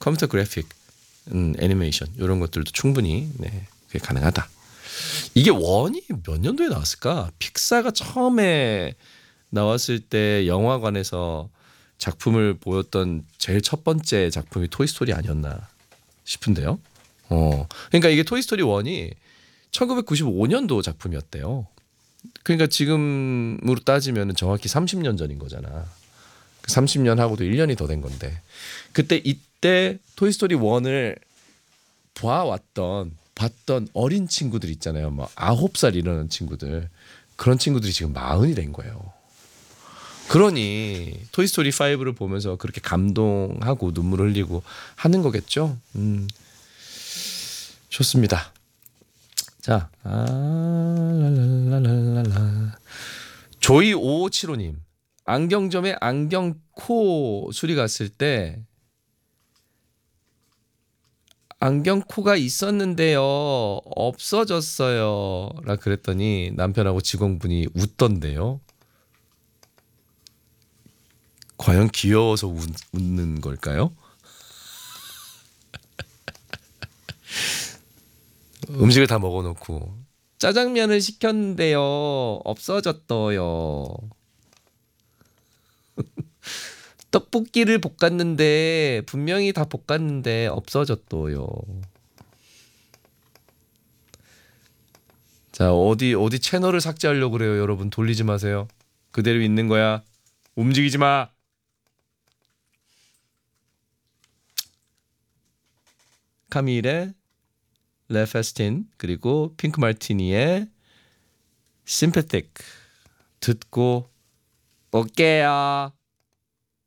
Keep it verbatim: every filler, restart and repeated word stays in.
컴퓨터 그래픽, 음, 애니메이션 이런 것들도 충분히 네, 그게 가능하다. 이게 원이 몇 년도에 나왔을까? 픽사가 처음에 나왔을 때 영화관에서 작품을 보였던 제일 첫 번째 작품이 토이스토리 아니었나 싶은데요. 어, 그러니까 이게 토이스토리 원이 천구백구십오 년도 작품이었대요. 그러니까 지금으로 따지면 정확히 삼십 년 전인 거잖아. 삼십 년 하고도 일 년이 더 된 건데 그때 이때 토이스토리 원을 봐왔던 봤던 어린 친구들 있잖아요. 뭐 아홉 살 이러는 친구들 그런 친구들이 지금 마흔이 된 거예요. 그러니 토이스토리 파이브를 보면서 그렇게 감동하고 눈물 흘리고 하는 거겠죠. 음, 좋습니다. 자, 아, 랄랄랄랄라. 조이 오오칠오님 안경점에 안경코 수리 갔을 때 안경코가 있었는데요 없어졌어요 라 그랬더니 남편하고 직원분이 웃던데요. 과연 귀여워서 웃, 웃는 걸까요? 음식을 다 먹어놓고 짜장면을 시켰는데요 없어졌어요. 떡볶이를 볶았는데 분명히 다 볶았는데 없어졌어요. 자, 어디 어디 채널을 삭제하려고 그래요. 여러분 돌리지 마세요. 그대로 있는 거야. 움직이지 마. 카밀의 레페스틴 그리고 핑크 마르티니의 심패틱 듣고 올게요.